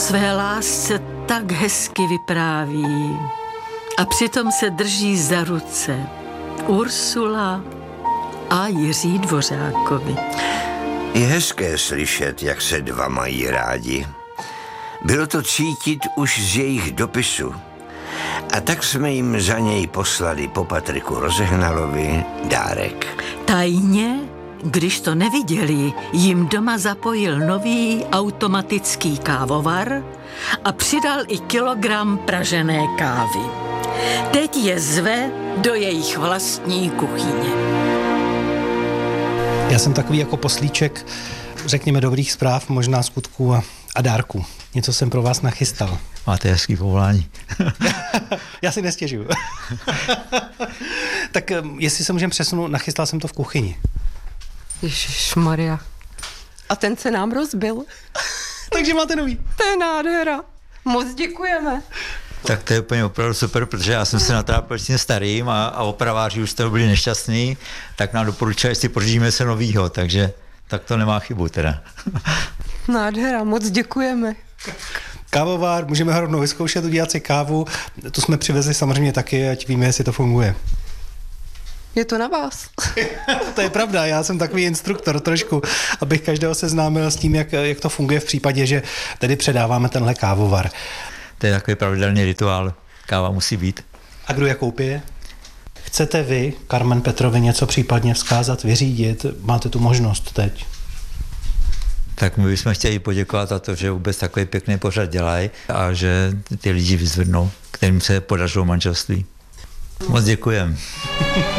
své lásce tak hezky vypráví a přitom se drží za ruce Ursula a Jiří Dvořákovi. Je hezké slyšet, jak se dva mají rádi. Bylo to cítit už z jejich dopisu. A tak jsme jim za něj poslali po Patriku Rozehnalovi dárek. Tajně, když to neviděli, jim doma zapojil nový automatický kávovar a přidal i kilogram pražené kávy. Teď je zve do jejich vlastní kuchyně. Já jsem takový jako poslíček, řekněme, dobrých zpráv, možná skutků a dárků. Něco jsem pro vás nachystal. Máte hezký povolání. Já si nestěžuju. Tak jestli se můžeme přesunout, nachystal jsem to v kuchyni. Ježišmarja. A ten se nám rozbil. Takže máte nový. To je nádhera. Moc děkujeme. Tak to je úplně opravdu super, protože já jsem se natrápil s tím starým a opraváři už z toho byli nešťastní, tak nám doporučili, jestli pořídíme se novýho, takže tak to nemá chybu teda. Nádhera, moc děkujeme. Kávovár, můžeme rovnou vyzkoušet, udělat si kávu. Tu jsme přivezli samozřejmě taky, ať víme, jestli to funguje. Je to na vás. To je pravda, já jsem takový instruktor trošku, abych každého seznámil s tím, jak to funguje v případě, že tedy předáváme tenhle kávovar. To je takový pravidelný rituál. Káva musí být. A kdo je koupí? Chcete vy, Karmen Petrovi, něco případně vzkázat, vyřídit? Máte tu možnost teď. Tak my bychom chtěli poděkovat za to, že vůbec takový pěkný pořad dělají a že ty lidi vyzvednou, kterým se podařilo manželství. Moc děkujeme.